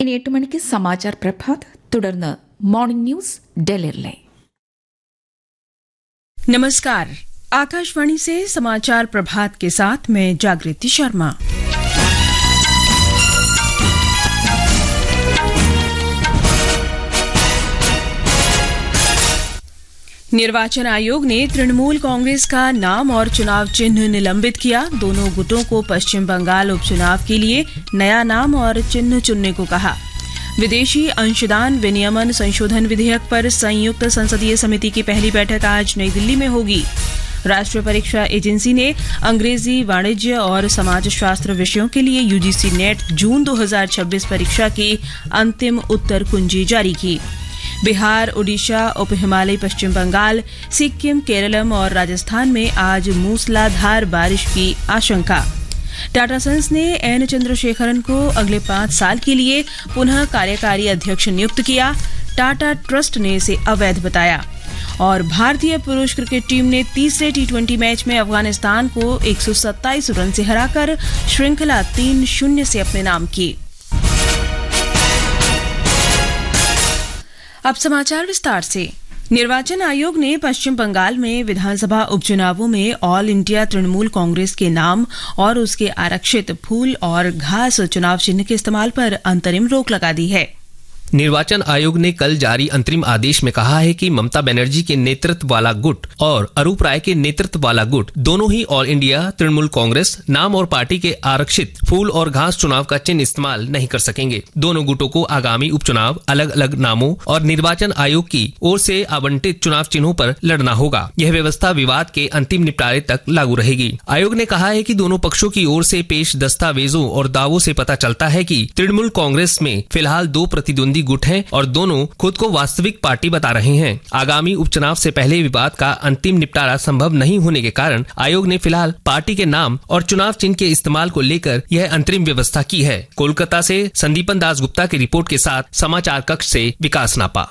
ഇനി 8 മണിക്ക് സമാചാർ പ്രഭാത്, തുടർന്ന് മോർണിംഗ് ന്യൂസ് ഡൽഹിയിലെ. नमस्कार, आकाशवाणी से समाचार प्रभात के साथ मैं जागृति शर्मा। निर्वाचन आयोग ने तृणमूल कांग्रेस का नाम और चुनाव चिन्ह निलंबित किया। दोनों गुटों को पश्चिम बंगाल उपचुनाव के लिए नया नाम और चिन्ह चुनने को कहा। विदेशी अंशदान विनियमन संशोधन विधेयक पर संयुक्त संसदीय समिति की पहली बैठक आज नई दिल्ली में होगी। राष्ट्रीय परीक्षा एजेंसी ने अंग्रेजी, वाणिज्य और समाजशास्त्र विषयों के लिए यूजीसी नेट जून 2026 परीक्षा की अंतिम उत्तर कुंजी जारी की। बिहार, ओडिशा, उप हिमालय पश्चिम बंगाल, सिक्किम, केरलम और राजस्थान में आज मूसलाधार बारिश की आशंका। टाटा सन्स ने एन चंद्रशेखरन को अगले 5 साल के लिए पुनः कार्यकारी अध्यक्ष नियुक्त किया। टाटा ट्रस्ट ने इसे अवैध बताया। और भारतीय पुरुष क्रिकेट टीम ने तीसरे T20 मैच में अफगानिस्तान को 127 रन से हराकर श्रृंखला 3-0 से अपने नाम की। अब समाचार विस्तार से। निर्वाचन आयोग ने पश्चिम बंगाल में विधानसभा उपचुनावों में ऑल इंडिया तृणमूल कांग्रेस के नाम और उसके आरक्षित फूल और घास चुनाव चिन्ह के इस्तेमाल पर अंतरिम रोक लगा दी है। निर्वाचन आयोग ने कल जारी अंतरिम आदेश में कहा है कि ममता बनर्जी के नेतृत्व वाला गुट और अरूप राय के नेतृत्व वाला गुट दोनों ही ऑल इंडिया तृणमूल कांग्रेस नाम और पार्टी के आरक्षित फूल और घास चुनाव का चिन्ह इस्तेमाल नहीं कर सकेंगे। दोनों गुटों को आगामी उपचुनाव अलग अलग नामों और निर्वाचन आयोग की ओर से आवंटित चुनाव चिन्हों पर लड़ना होगा। यह व्यवस्था विवाद के अंतिम निपटारे तक लागू रहेगी। आयोग ने कहा है कि दोनों पक्षों की ओर से पेश दस्तावेजों और दावों से पता चलता है कि तृणमूल कांग्रेस में फिलहाल 2 प्रतिद्वंदी गुट हैं और दोनों खुद को वास्तविक पार्टी बता रहे हैं। आगामी उपचुनाव से पहले विवाद का अंतिम निपटारा संभव नहीं होने के कारण आयोग ने फिलहाल पार्टी के नाम और चुनाव चिन्ह के इस्तेमाल को लेकर यह अंतरिम व्यवस्था की है। कोलकाता से संदीपन दास गुप्ता की रिपोर्ट के साथ समाचार कक्ष से विकास नापा।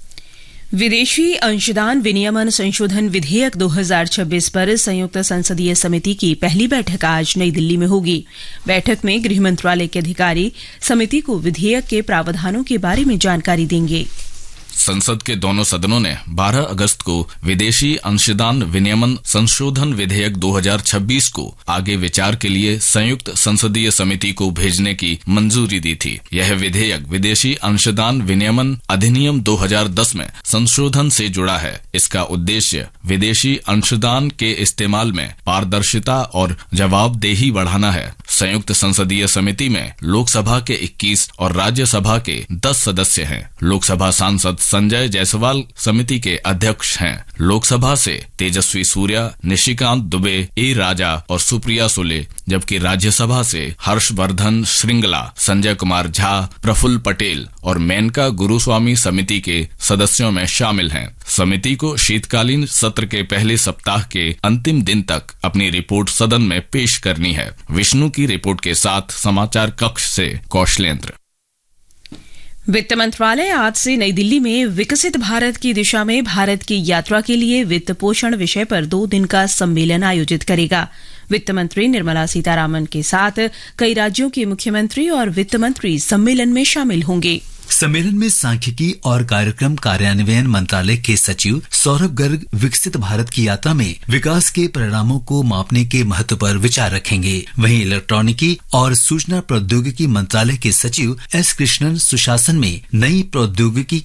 विदेशी अंशदान विनियमन संशोधन विधेयक 2026 पर संयुक्त संसदीय समिति की पहली बैठक आज नई दिल्ली में होगी। बैठक में गृह मंत्रालय के अधिकारी समिति को विधेयक के प्रावधानों के बारे में जानकारी देंगे। संसद के दोनों सदनों ने 12 अगस्त को विदेशी अंशदान विनियमन संशोधन विधेयक 2026 को आगे विचार के लिए संयुक्त संसदीय समिति को भेजने की मंजूरी दी थी। यह विधेयक विदेशी अंशदान विनियमन अधिनियम 2010 में संशोधन से जुड़ा है। इसका उद्देश्य विदेशी अंशदान के इस्तेमाल में पारदर्शिता और जवाबदेही बढ़ाना है। संयुक्त संसदीय समिति में लोकसभा के 21 और राज्यसभा के 10 सदस्य हैं। लोकसभा सांसद संजय जायसवाल समिति के अध्यक्ष हैं। लोकसभा से तेजस्वी सूर्या, निशिकांत दुबे, ए राजा और सुप्रिया सुले, जबकि राज्यसभा से हर्षवर्धन श्रृंगला, संजय कुमार झा, प्रफुल्ल पटेल और मेनका गुरुस्वामी समिति के सदस्यों में शामिल हैं। समिति को शीतकालीन सत्र के पहले सप्ताह के अंतिम दिन तक अपनी रिपोर्ट सदन में पेश करनी है। विष्णु की रिपोर्ट के साथ समाचार कक्ष से कौशलेंद्र। वित्त मंत्रालय आज से नई दिल्ली में विकसित भारत की दिशा में भारत की यात्रा के लिए वित्त पोषण विषय पर 2 दिन का सम्मेलन आयोजित करेगा। वित्त मंत्री निर्मला सीतारामन के साथ कई राज्यों के मुख्यमंत्री और वित्त मंत्री सम्मेलन में शामिल होंगे। सम्मेलन में सांख्यिकी और कार्यक्रम कार्यान्वयन मंत्रालय के सचिव सौरभ गर्ग विकसित भारत की यात्रा में विकास के परिणामों को मापने के महत्व पर विचार रखेंगे। वहीं इलेक्ट्रॉनिकी और सूचना प्रौद्योगिकी मंत्रालय के सचिव एस कृष्णन सुशासन में नई प्रौद्योगिकी